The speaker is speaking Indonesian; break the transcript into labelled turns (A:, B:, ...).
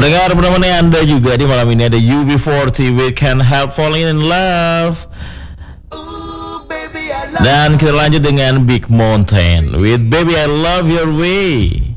A: Pendengar menemani Anda juga di malam ini ada UB40 with Can't Help Falling in Love. Dan kita lanjut dengan Big Mountain with Baby I Love Your Way.